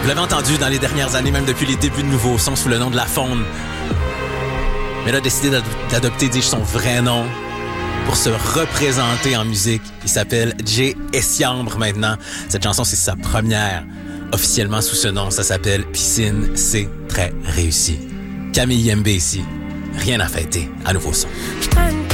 Vous l'avez entendu dans les dernières années, même depuis les débuts de Nouveau Son sous le nom de La Faune. Mais là, a décidé d'adopter, dis-je, son vrai nom pour se représenter en musique. Il s'appelle Jay Essiambre maintenant. Cette chanson, c'est sa première officiellement sous ce nom. Ça s'appelle Piscine. C'est très réussi. Camille Yembe ici. Rien à fêter. À Nouveau Son.